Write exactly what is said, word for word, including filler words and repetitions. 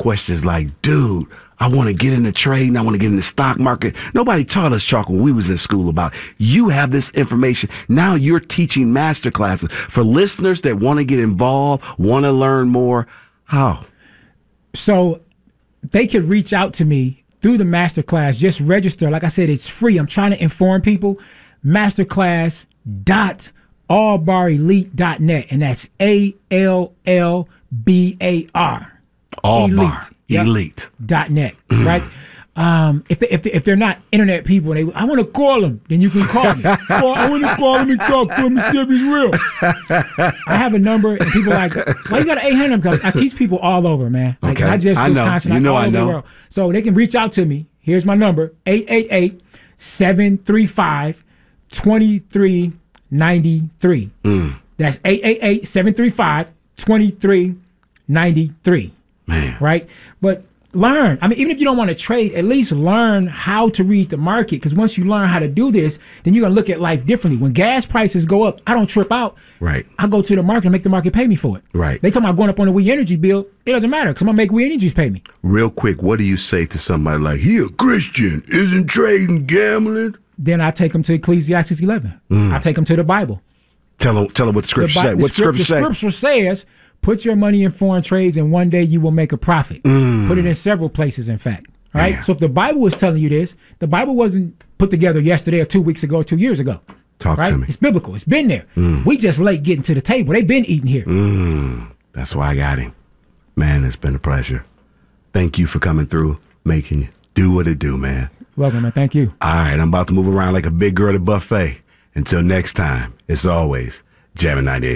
questions like, dude, I want to get into trading. I want to get in the stock market. Nobody taught us, Chalk, when we was in school about it. You have this information. Now you're teaching master classes for listeners that want to get involved, want to learn more. How? So they could reach out to me through the masterclass. Just register. Like I said, it's free. I'm trying to inform people. Masterclass dot all bar elite dot net, and that's A L L B A R. All bar elite dot net, mm. right? Um, if they, if they, if they're not internet people, and they I want to call them, then you can call me. Call, I want to call them and talk to them and see if he's real. I have a number, and people are like, why you got an eight hundred number? I teach people all over, man. Like okay. not just I Wisconsin, know. You know, all I over know. the world. So they can reach out to me. Here's my number: eight eight eight, seven three five, two three nine three. Mm. That's eight eight eight, seven three five, two three nine three. Man. Right? But learn. I mean, even if you don't want to trade, at least learn how to read the market. Because once you learn how to do this, then you're going to look at life differently. When gas prices go up, I don't trip out. Right. I go to the market and make the market pay me for it. Right. They talking about going up on the We Energy bill. It doesn't matter because I'm going to make We Energies pay me. Real quick, what do you say to somebody like, he a Christian, isn't trading gambling? Then I take them to Ecclesiastes eleven. Mm. I take them to the Bible. Tell them, tell them what the scripture says. What the scripture says? The scripture says, put your money in foreign trades and one day you will make a profit. Mm. Put it in several places, in fact. All right. Yeah. So if the Bible is telling you this, the Bible wasn't put together yesterday or two weeks ago or two years ago. Talk right? to me. It's biblical. It's been there. Mm. We just late getting to the table. They've been eating here. Mm. That's why I got him. Man, it's been a pleasure. Thank you for coming through, making you do what it do, man. Welcome, man. Thank you. All right. I'm about to move around like a big girl at a buffet. Until next time, it's always Jammin' ninety-eight.